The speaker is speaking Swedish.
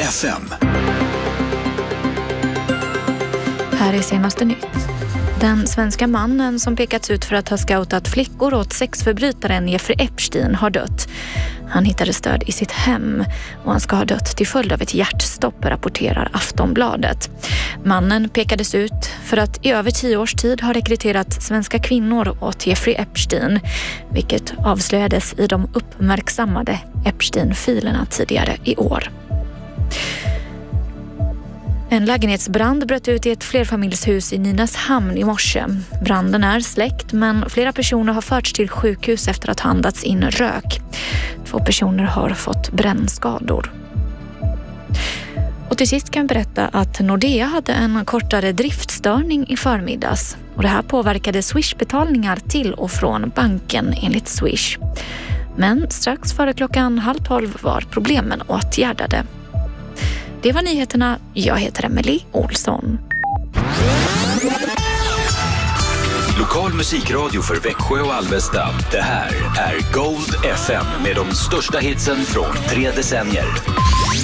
FM. Här är senaste nytt. Den svenska mannen som pekats ut för att ha scoutat flickor åt sexförbrytaren Jeffrey Epstein har dött. Han hittade död i sitt hem och han ska ha dött till följd av ett hjärtstopp, rapporterar Aftonbladet. Mannen pekades ut för att i över 10 års tid ha rekryterat svenska kvinnor åt Jeffrey Epstein, vilket avslöjades i de uppmärksammade Epstein-filerna tidigare i år. En lägenhetsbrand bröt ut i ett flerfamiljshus i Nynäshamn i morse. Branden är släckt, men flera personer har förts till sjukhus efter att ha andats in rök. 2 personer har fått brännskador. Och till sist kan jag berätta att Nordea hade en kortare driftstörning i förmiddags. Och det här påverkade Swish-betalningar till och från banken enligt Swish. Men strax före 11:30 var problemen åtgärdade. Det var nyheterna. Jag heter Emily Olsson. Lokal musikradio för Växjö och Alvesta. Det här är Gold FM med de största hitsen från 3 decennier.